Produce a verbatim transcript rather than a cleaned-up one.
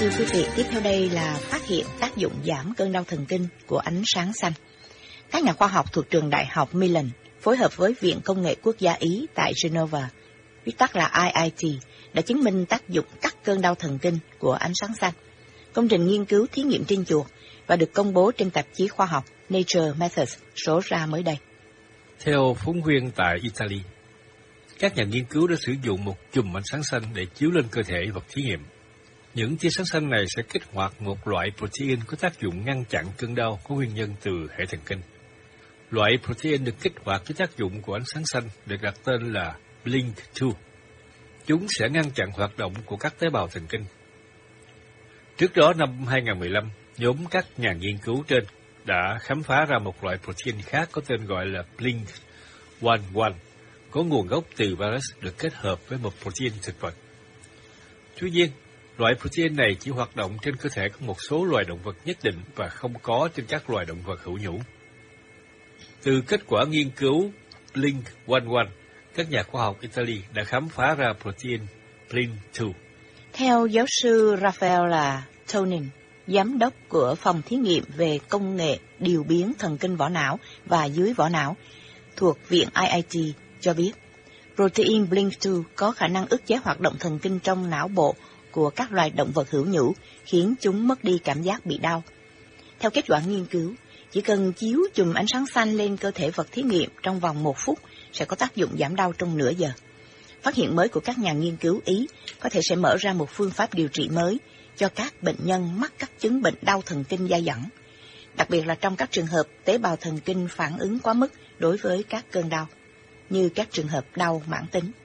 Thưa quý vị, tiếp theo đây là phát hiện tác dụng giảm cơn đau thần kinh của ánh sáng xanh. Các nhà khoa học thuộc trường Đại học Milan phối hợp với Viện Công nghệ Quốc gia Ý tại Geneva, viết tắt là I I T, đã chứng minh tác dụng cắt cơn đau thần kinh của ánh sáng xanh. Công trình nghiên cứu thí nghiệm trên chuột và được công bố trên tạp chí khoa học Nature Methods số ra mới đây. Theo phóng viên tại Italy, các nhà nghiên cứu đã sử dụng một chùm ánh sáng xanh để chiếu lên cơ thể vật thí nghiệm. Những tia sáng xanh này sẽ kích hoạt một loại protein có tác dụng ngăn chặn cơn đau có nguyên nhân từ hệ thần kinh. Loại protein được kích hoạt với tác dụng của ánh sáng xanh được đặt tên là blink hai. Chúng sẽ ngăn chặn hoạt động của các tế bào thần kinh. Trước đó năm hai không một lăm, nhóm các nhà nghiên cứu trên đã khám phá ra một loại protein khác có tên gọi là blink một một, có nguồn gốc từ virus được kết hợp với một protein thực vật. Tuy nhiên, loại protein này chỉ hoạt động trên cơ thể của một số loài động vật nhất định và không có trên các loài động vật hữu nhũ. Từ kết quả nghiên cứu blink một một, các nhà khoa học Italy đã khám phá ra protein blink hai. Theo giáo sư Raffaella Tonin, giám đốc của phòng thí nghiệm về công nghệ điều biến thần kinh vỏ não và dưới vỏ não thuộc Viện I I T cho biết, protein blink hai có khả năng ức chế hoạt động thần kinh trong não bộ của các loài động vật hữu nhũ, khiến chúng mất đi cảm giác bị đau. Theo kết quả nghiên cứu, chỉ cần chiếu chùm ánh sáng xanh lên cơ thể vật thí nghiệm trong vòng một phút sẽ có tác dụng giảm đau trong nửa giờ. Phát hiện mới của các nhà nghiên cứu Ý có thể sẽ mở ra một phương pháp điều trị mới cho các bệnh nhân mắc các chứng bệnh đau thần kinh dai dẳng, đặc biệt là trong các trường hợp tế bào thần kinh phản ứng quá mức đối với các cơn đau, như các trường hợp đau mãn tính.